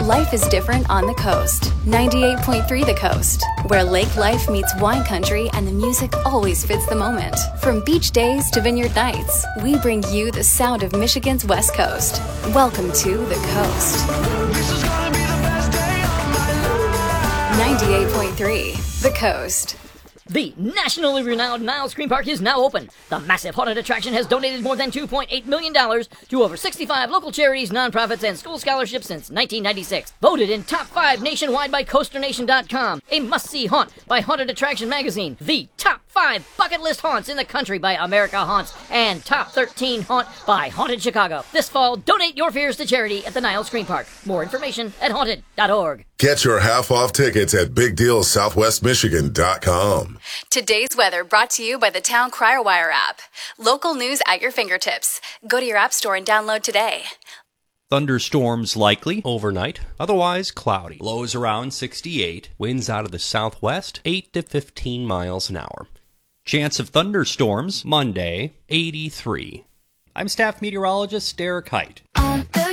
Life is different on the coast. 98.3 The Coast, where lake life meets wine country and the music always fits the moment. From beach days to vineyard nights, we bring you the sound of Michigan's West Coast. Welcome to The Coast. 98.3 The Coast. The nationally renowned Niles Scream Park is now open. The massive haunted attraction has donated more than $2.8 million to over 65 local charities, nonprofits, and school scholarships since 1996. Voted in top 5 nationwide by CoasterNation.com. A must-see haunt by Haunted Attraction Magazine. The top 5 bucket list haunts in the country by America Haunts. And top 13 haunt by Haunted Chicago. This fall, donate your fears to charity at the Niles Scream Park. More information at haunted.org. Get your half-off tickets at BigDealSouthwestMichigan.com. Today's weather brought to you by the Town Crier Wire app. Local news at your fingertips. Go to your app store and download today. Thunderstorms likely overnight, otherwise cloudy. Lows around 68, winds out of the southwest, 8 to 15 miles an hour. Chance of thunderstorms Monday, 83. I'm staff meteorologist Derek Height.